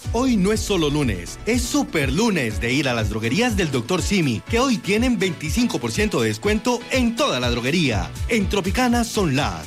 Hoy no es solo lunes, es super lunes de ir a las droguerías del Dr. Simi, que hoy tienen 25% de descuento en toda la droguería. En Tropicana son las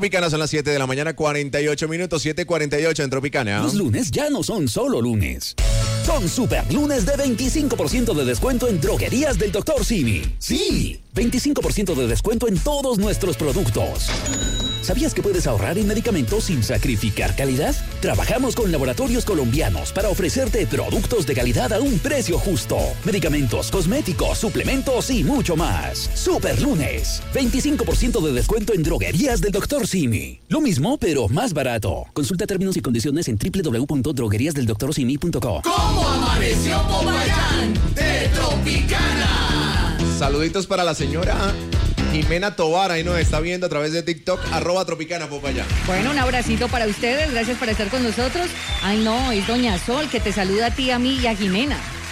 7 de la mañana, 48 minutos, 7:48 en Tropicana. Los lunes ya no son solo lunes. Son super lunes de 25% de descuento en droguerías del Dr. Simi. Sí, 25% de descuento en todos nuestros productos. ¿Sabías que puedes ahorrar en medicamentos sin sacrificar calidad? Trabajamos con laboratorios colombianos para ofrecerte productos de calidad a un precio justo. Medicamentos, cosméticos, suplementos y mucho más. Super lunes. 25% de descuento en droguerías del Dr. Simi. Lo mismo, pero más barato. Consulta términos y condiciones en www.drogueriasdeldoctorsimi.co. ¿Cómo amaneció Popayán de Tropicana? Saluditos para la señora Jimena Tobar, ahí nos está viendo a través de TikTok, @Tropicana Popayán. Bueno, un abracito para ustedes, gracias por estar con nosotros. Ay, no, es Doña Sol, que te saluda a ti, a mí y a Jimena.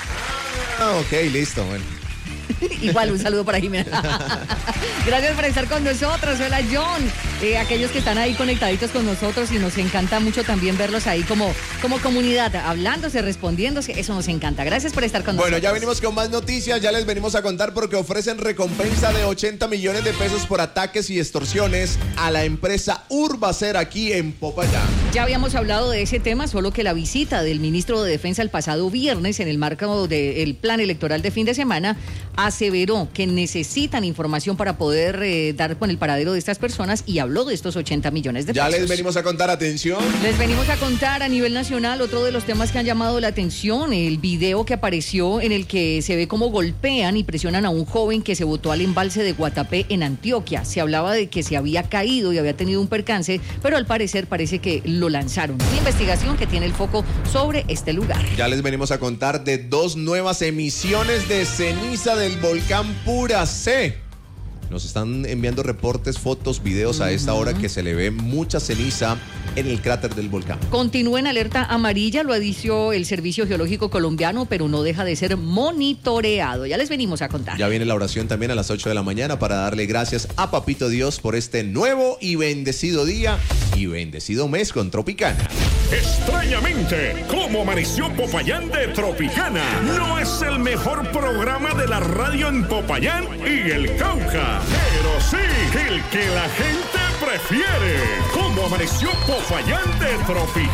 Ah, ok, listo, bueno. Igual, un saludo para Jimena. Gracias por estar con nosotros. Hola, John. Aquellos que están ahí conectaditos con nosotros y nos encanta mucho también verlos ahí como comunidad, hablándose, respondiéndose. Eso nos encanta. Gracias por estar con nosotros. Bueno, ya venimos con más noticias. Ya les venimos a contar porque ofrecen recompensa de 80 millones de pesos por ataques y extorsiones a la empresa Urbacer aquí en Popayán. Ya habíamos hablado de ese tema, solo que la visita del ministro de Defensa el pasado viernes en el marco del plan electoral de fin de semana aseveró que necesitan información para poder dar con el paradero de estas personas y habló de estos 80 millones de pesos. Ya les venimos a contar, atención. Les venimos a contar a nivel nacional otro de los temas que han llamado la atención, el video que apareció en el que se ve cómo golpean y presionan a un joven que se botó al embalse de Guatapé en Antioquia. Se hablaba de que se había caído y había tenido un percance, pero al parecer parece que lo lanzaron. Una investigación que tiene el foco sobre este lugar. Ya les venimos a contar de 2 nuevas emisiones de ceniza del volcán Pura C. Nos están enviando reportes, fotos, videos a esta hora que se le ve mucha ceniza en el cráter del volcán. Continúa en alerta amarilla, lo ha dicho el Servicio Geológico Colombiano, pero no deja de ser monitoreado. Ya les venimos a contar. Ya viene la oración también a las 8 de la mañana para darle gracias a Papito Dios por este nuevo y bendecido día y bendecido mes con Tropicana. Extrañamente, ¿cómo amaneció Popayán de Tropicana? No es el mejor programa de la radio en Popayán y el Cauca, pero sí el que la gente prefiere. ¿Cómo amaneció Popayán de Tropicana?